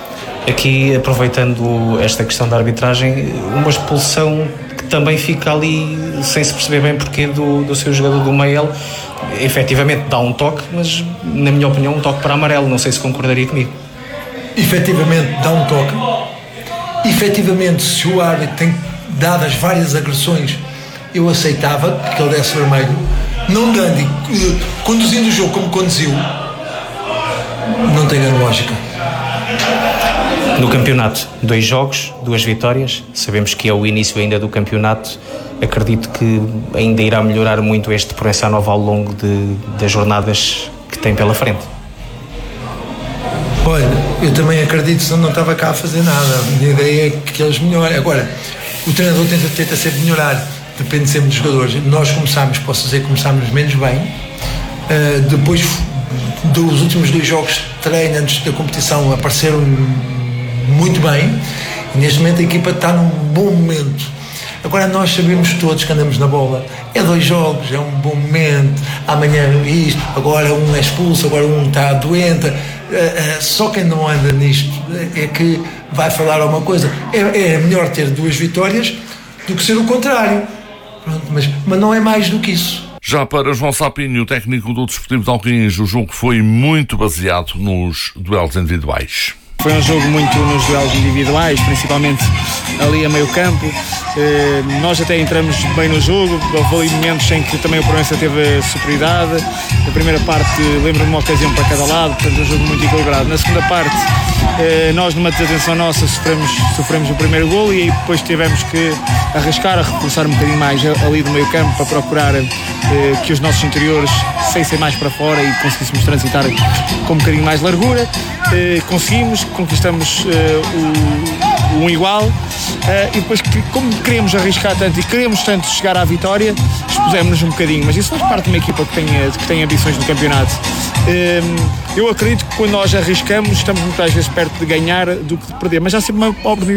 Aqui, aproveitando esta questão da arbitragem, uma expulsão que também fica ali sem se perceber bem porquê do seu jogador do Mael. Efetivamente dá um toque, mas na minha opinião um toque para amarelo, não sei se concordaria comigo. Efetivamente dá um toque. Efetivamente, se o árbitro tem dado as várias agressões, eu aceitava que ele desse vermelho. Não dando e conduzindo o jogo como conduziu, não tem grande lógica. No campeonato, 2 jogos, 2 vitórias. Sabemos que é o início ainda do campeonato. Acredito que ainda irá melhorar muito este Proença Nova ao longo das jornadas que tem pela frente. Olha, eu também acredito, senão não estava cá a fazer nada. A minha ideia é que eles melhorem. Agora, o treinador tenta sempre melhorar, depende sempre dos jogadores. Nós posso dizer que começámos menos bem. Depois dos últimos 2 jogos de treino antes da competição apareceram muito bem. E neste momento a equipa está num bom momento. Agora nós sabemos todos que andamos na bola. É 2 jogos, é um bom momento. Amanhã isto, agora um é expulso, agora um está doente. Só quem não anda nisto é que vai falar alguma coisa. É melhor ter 2 vitórias do que ser o contrário. Pronto, mas não é mais do que isso. Já para João Sapinho, técnico do Desportivo de Alquins, o jogo foi muito baseado nos duelos individuais. Foi um jogo muito nos duelos individuais, principalmente ali a meio campo. Nós até entramos bem no jogo, houve ali momentos em que também o Proença teve superioridade. Na primeira parte lembro-me uma ocasião para cada lado, portanto um jogo muito equilibrado. Na segunda parte nós, numa desatenção nossa, sofremos o primeiro golo e depois tivemos que arriscar, a reforçar um bocadinho mais ali do meio campo para procurar que os nossos interiores saíssem mais para fora e conseguíssemos transitar com um bocadinho mais de largura. Conquistamos um igual e depois, como queríamos arriscar tanto e queríamos tanto chegar à vitória, expusemos-nos um bocadinho, mas isso faz parte de uma equipa que tem ambições no campeonato. Eu acredito que quando nós arriscamos estamos muitas vezes perto de ganhar do que de perder, mas há sempre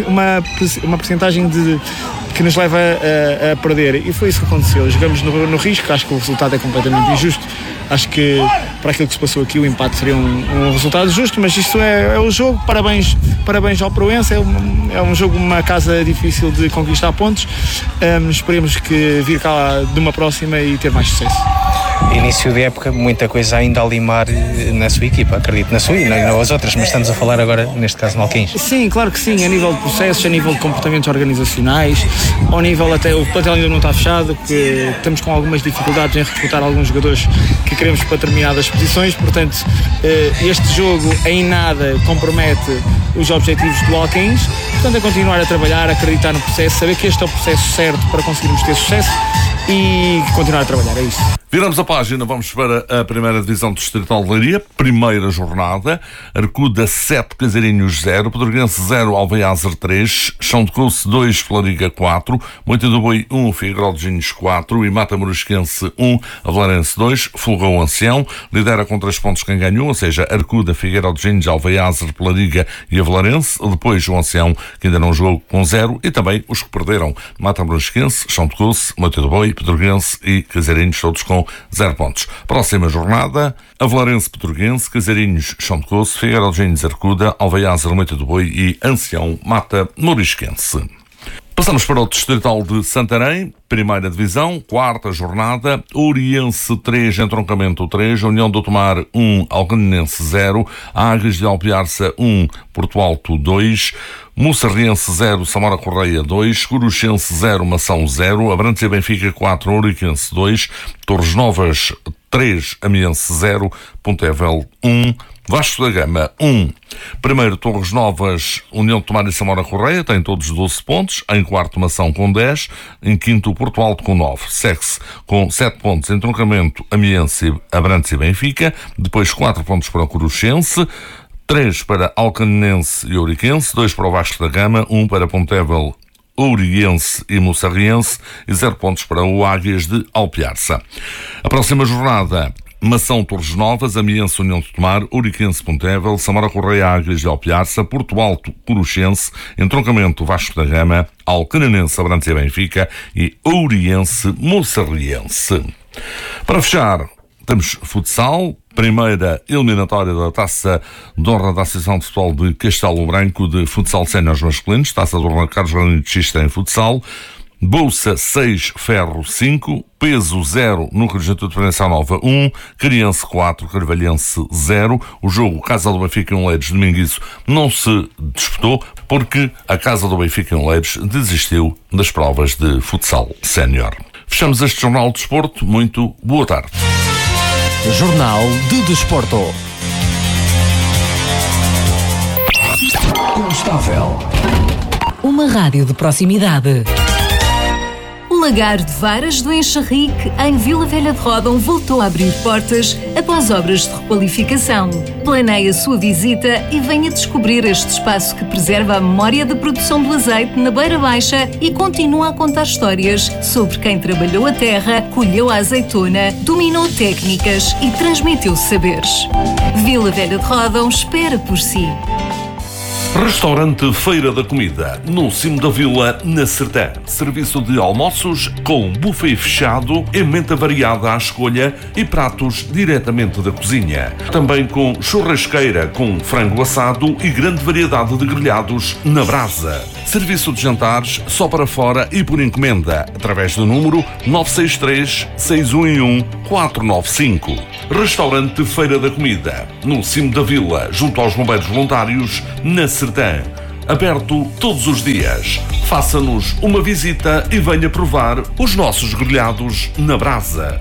uma percentagem que nos leva a perder, e foi isso que aconteceu. Jogamos no risco, acho que o resultado é completamente injusto. Acho que para aquilo que se passou aqui o empate seria um resultado justo, mas isto é o jogo. Parabéns ao Proença, é um jogo, uma casa difícil de conquistar pontos. Esperemos que vir cá de uma próxima e ter mais sucesso. Início de época, muita coisa ainda a limar na sua equipa, acredito na sua e não as outras, mas estamos a falar agora, neste caso, no Alquins. Sim, claro que sim, a nível de processos, a nível de comportamentos organizacionais, ao nível até, o plantel ainda não está fechado, que estamos com algumas dificuldades em recrutar alguns jogadores que queremos para determinadas posições, portanto, este jogo em nada compromete os objetivos do Alquins, portanto, é continuar a trabalhar, acreditar no processo, saber que este é o processo certo para conseguirmos ter sucesso e continuar a trabalhar, é isso. Viramos a página, vamos para a primeira divisão distrital de Leiria, primeira jornada. Arcuda 7, Caseirinhos 0, Pedroguense 0, Alveiazer 3, Chão de Couce 2, Floriga 4, Moita do Boi 1, Figueiró de Ginhos 4 e Mata Morisquense 1, Avelarense 2, Folgou Ancião. Lidera com 3 pontos quem ganhou, ou seja, Arcuda, Figueiró de Ginhos, Alveiazer, Pelariga e Avelarense. Depois o Ancião, que ainda não jogou, com 0, e também os que perderam, Mata Morisquense, Chão de Couce, Moita do Boi, Pedroguense e Caseirinhos, todos com 0 pontos. Próxima jornada, Avelarense, Pedroguense, Caseirinhos, Chão de Couce, Figueiró de Ginhos, Arcuda, Alveiazer, Moita do Boi e Ancião, Mata Morisquense. Passamos para o Distrital de Santarém, primeira divisão, quarta jornada, Oriense 3, Entroncamento 3, União do Tomar 1, Alcanense 0, Agres de Alpiarça 1, Porto Alto 2, Moçarriense 0, Samora Correia 2, Coruchense 0, Mação 0, Abrantes e Benfica 4, Ouriquense 2, Torres Novas 3, Amiense 0, Pontevel 1, Vasco da Gama 1. Primeiro, Torres Novas, União de Tomar e Samora Correia, tem todos 12 pontos. Em quarto, Mação com 10. Em quinto, Porto Alto com 9. Segue-se com 7 pontos em Troncamento, Amiense, Abrantes e Benfica. Depois 4 pontos para o Coruchense, 3 para Alcanenense e Ouriquense, 2 para o Vasco da Gama, 1 para Pontevel, Ouriense e Moçarriense e 0 pontos para o Águias de Alpiarça. A próxima jornada, Mação, Torres Novas, Amiense, União de Tomar, Ouriquense, Pontevel, Samora Correia, Águias de Alpiarça, Porto Alto, Coruchense, Entroncamento, Vasco da Gama, Alcanenense, Abrantes e Benfica e Ouriense, Moçarriense. Para fechar, temos futsal, primeira eliminatória da Taça de Honra da Associação de Futebol de Castelo Branco de futsal séniores masculinos, Taça de Honra Carlos Grande de Xista em futsal, bolsa 6, ferro 5, peso 0 no Regimento de Prevenção Nova 1, Criança 4, Carvalhense 0. O jogo Casa do Benfica em Oleiros de Minguiço não se disputou porque a Casa do Benfica em Oleiros desistiu das provas de futsal sénior. Fechamos este Jornal de Desporto. Muito boa tarde. Jornal de Desporto. Instável. Uma rádio de proximidade. O Lagar de Varas do Enxerrique, em Vila Velha de Ródão, voltou a abrir portas após obras de requalificação. Planeie a sua visita e venha descobrir este espaço que preserva a memória da produção do azeite na Beira Baixa e continua a contar histórias sobre quem trabalhou a terra, colheu a azeitona, dominou técnicas e transmitiu saberes. Vila Velha de Ródão espera por si. Restaurante Feira da Comida, no cimo da vila, na Sertã. Serviço de almoços com buffet fechado, emenda variada à escolha e pratos diretamente da cozinha. Também com churrasqueira com frango assado e grande variedade de grelhados na brasa. Serviço de jantares só para fora e por encomenda, através do número 963-611-495. Restaurante Feira da Comida, no cimo da vila, junto aos bombeiros voluntários, na Sertã. Aberto todos os dias. Faça-nos uma visita e venha provar os nossos grelhados na brasa.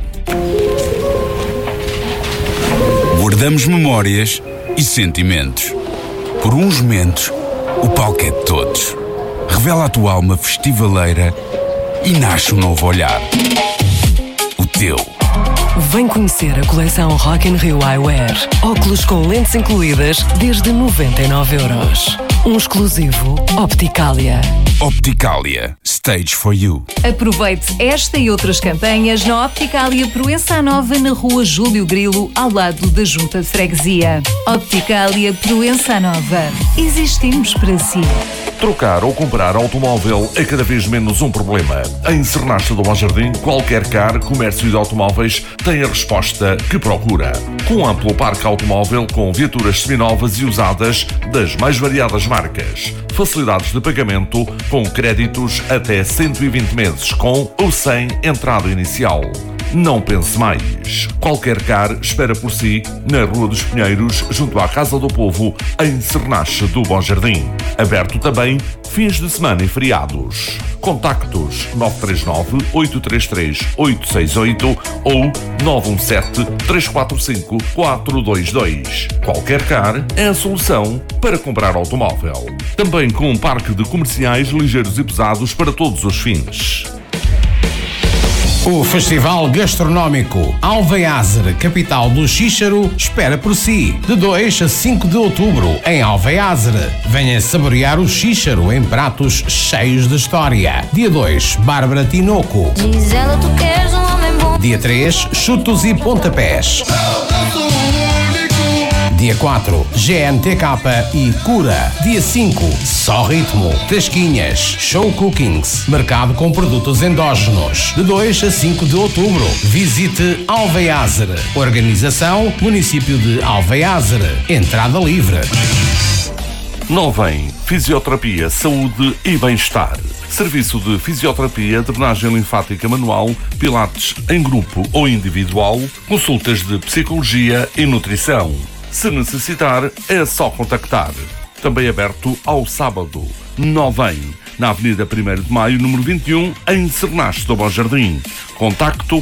Guardamos memórias e sentimentos. Por uns momentos, o palco é de todos. Revela a tua alma festivaleira e nasce um novo olhar. O teu. Vem conhecer a coleção Rock in Rio Eyewear. Óculos com lentes incluídas desde 99€. Um exclusivo Opticalia. Opticalia. Stage for you. Aproveite esta e outras campanhas na Opticalia Proença Nova, na rua Júlio Grilo, ao lado da Junta de Freguesia. Opticalia Proença Nova. Existimos para si. Trocar ou comprar automóvel é cada vez menos um problema. Em Sernacha do Bom Jardim, qualquer car, comércio de automóveis tem a resposta que procura. Com amplo parque automóvel, com viaturas seminovas e usadas das mais variadas marcas. Facilidades de pagamento com créditos até 120 meses, com ou sem entrada inicial. Não pense mais. Qualquer car espera por si na Rua dos Pinheiros, junto à Casa do Povo, em Sernacha do Bom Jardim. Aberto também fins de semana e feriados. Contactos 939-833-868 ou 917-345-422. Qualquer car é a solução para comprar automóvel. Também com um parque de comerciais ligeiros e pesados para todos os fins. O Festival Gastronómico Alveiazer, capital do Xíxaro, espera por si. De 2 a 5 de outubro, em Alveiazer. Venha saborear o Xíxaro em pratos cheios de história. Dia 2, Bárbara Tinoco. Gisela, tu queres um homem bom. Dia 3, Chutos e Pontapés. Dia 4, GNTK e Cura. Dia 5, Só Ritmo, Tasquinhas, Show Cookings, mercado com produtos endógenos. De 2 a 5 de outubro, visite Alveiazer. Organização, município de Alveiazer. Entrada livre. Novem, Fisioterapia, Saúde e Bem-Estar. Serviço de fisioterapia, drenagem linfática manual, pilates em grupo ou individual, consultas de psicologia e nutrição. Se necessitar, é só contactar. Também aberto ao sábado. Novem, na Avenida 1º de Maio, número 21, em Sernache do Bom Jardim. Contacto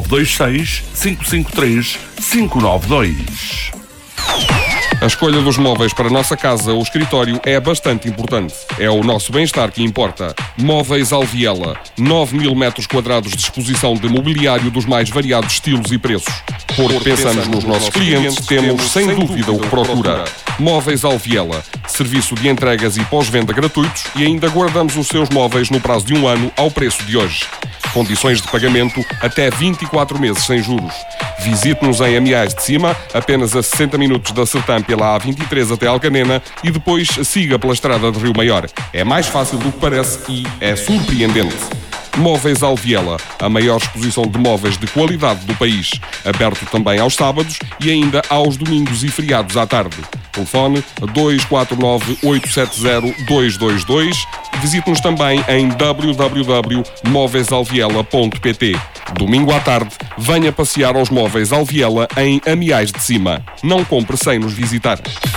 926-553-592. A escolha dos móveis para a nossa casa ou escritório é bastante importante. É o nosso bem-estar que importa. Móveis Alviela. 9.000 metros quadrados de exposição de mobiliário dos mais variados estilos e preços. Porque pensamos nos nossos clientes, temos sem dúvida o que procura. Móveis Alviela. Serviço de entregas e pós-venda gratuitos e ainda guardamos os seus móveis no prazo de 1 ano ao preço de hoje. Condições de pagamento até 24 meses sem juros. Visite-nos em Amiais de Cima, apenas a 60 minutos da Sertã pela A23 até Alcanena e depois siga pela estrada de Rio Maior. É mais fácil do que parece e é surpreendente. Móveis Alviela, a maior exposição de móveis de qualidade do país. Aberto também aos sábados e ainda aos domingos e feriados à tarde. Telefone 249-870-222. Visite-nos também em www.móveisalviela.pt. Domingo à tarde, venha passear aos Móveis Alviela em Amiais de Cima. Não compre sem nos visitar.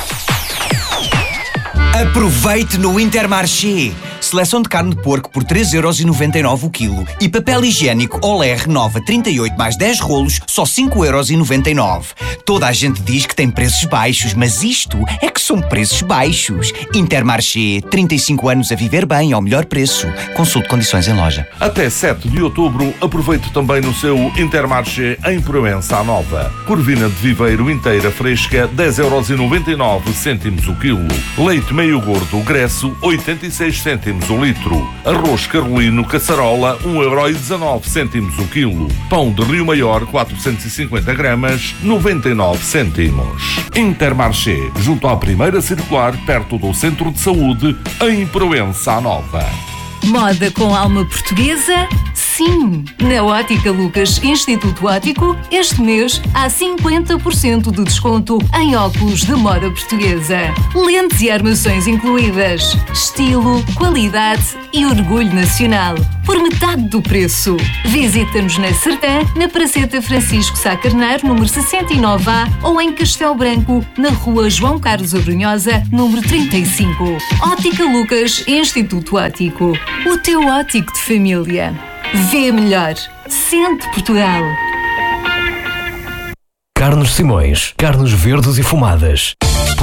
Aproveite no Intermarché. Seleção de carne de porco por 3,99€ o quilo e papel higiênico Olé Renova 38 mais 10 rolos, só 5,99€. Toda a gente diz que tem preços baixos, mas isto é que são preços baixos. Intermarché, 35 anos a viver bem ao melhor preço. Consulte condições em loja. Até 7 de outubro, aproveite também no seu Intermarché em Proença Nova. Corvina de viveiro inteira fresca, 10,99€ o quilo. Leite meio gordo, gresso, 86 cêntimos o litro. Arroz carolino caçarola, 1,19€ o quilo. Pão de Rio Maior, 450 gramas, 99 cêntimos. Intermarché, junto à primeira circular, perto do Centro de Saúde, em Proença Nova. Moda com alma portuguesa? Sim! Na Ótica Lucas Instituto Óptico, este mês há 50% de desconto em óculos de moda portuguesa. Lentes e armações incluídas. Estilo, qualidade e orgulho nacional. Por metade do preço. Visita-nos na Sertã, na Praceta Francisco Sá Carneiro, número 69A, ou em Castelo Branco, na Rua João Carlos Abrunhosa, número 35. Ótica Lucas Instituto Óptico. O teu óptico de família. Vê melhor. Sente Portugal. Carnes Simões. Carnes verdes e fumadas.